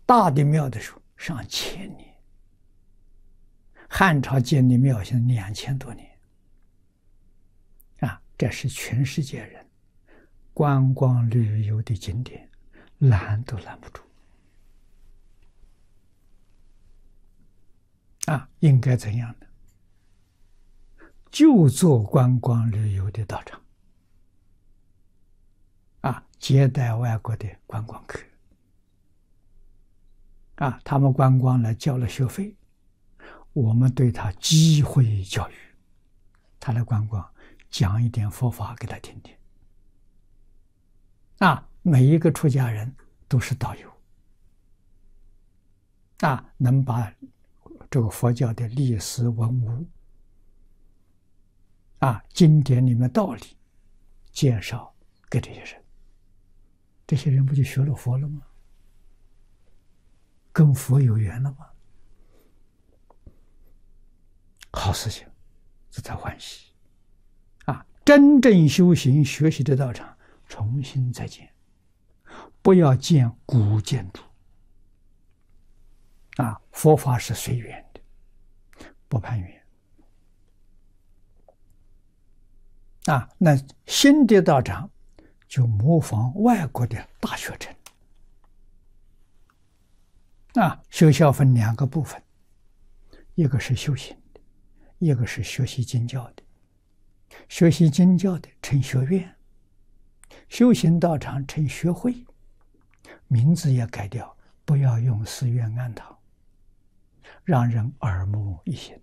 大的庙的时候上千年，汉朝建的庙现在2000多年，这是全世界人观光旅游的景点，拦都拦不住。应该怎样呢？就做观光旅游的道场，接待外国的观光客，他们观光来交了学费，我们对他机会教育，他来观光，讲一点佛法给他听听。每一个出家人都是导游，能把这个佛教的历史文物，经典里面道理介绍给这些人，这些人不就学了佛了吗？跟佛有缘了吗？好事情，这才欢喜。真正修行学习的道场，重新再建，不要建古建筑。佛法是随缘的，不攀缘。那新的道场就模仿外国的大学城。学校分2个部分，一个是修行的，一个是学习经教的。学习经教的称学院，修行道场称学会，名字也改掉，不要用寺院庵堂，让人耳目一新。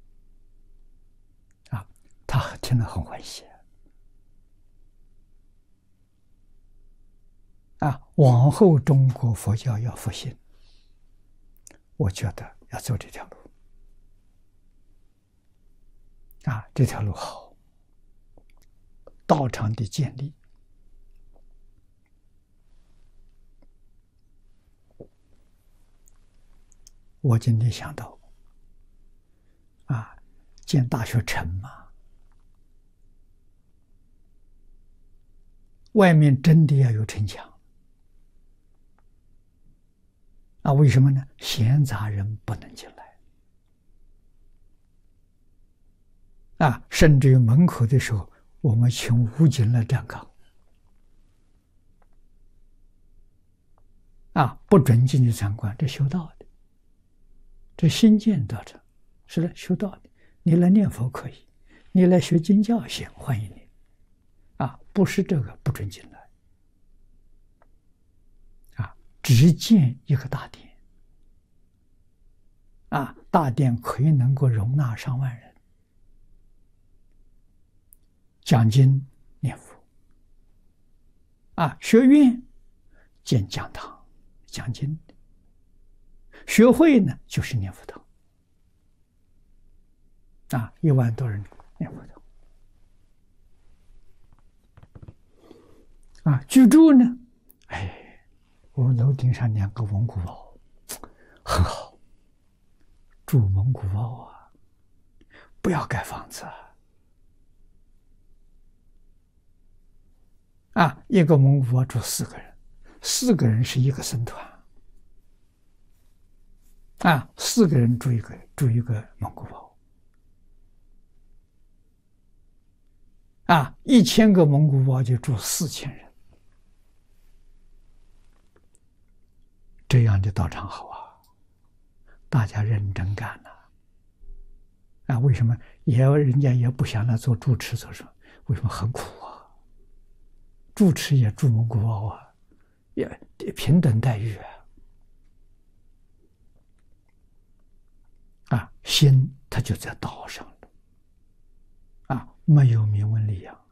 他听了很欢喜。往后中国佛教要复兴，我觉得要走这条路。这条路好，道场的建立，我今天想到，建大学城嘛，外面真的要有城墙。为什么呢？闲杂人不能进来。甚至于门口的时候，我们请武警来站岗。不准进去参观，这修道的，这新建道场，是的，修道的，你来念佛可以，你来学经教行，欢迎你。不是这个不准进来。只建一个大殿。大殿可以能够容纳上万人，讲经念佛。学院建讲堂讲经，学会呢就是念佛堂。1万多人念佛堂。居住呢，我们楼顶上2个蒙古包，很好。住蒙古包不要盖房子。一个蒙古包住4个人，4个人是一个僧团。4个人住一个蒙古包。1000个蒙古包就住4000人。这样的道场好大家认真干为什么人家也不想来做住持做什么？为什么？很苦住持也住蒙古包也平等待遇心他就在道上了没有名闻利养。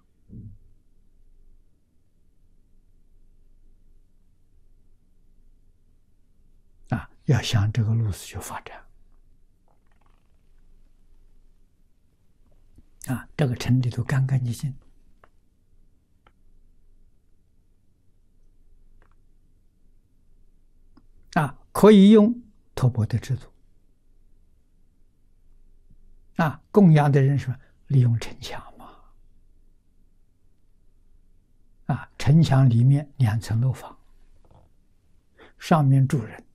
要向这个路子去发展。这个城里头干干净净。可以用托钵的制度。供养的人是利用城墙嘛。城墙里面2层楼房，上面住人，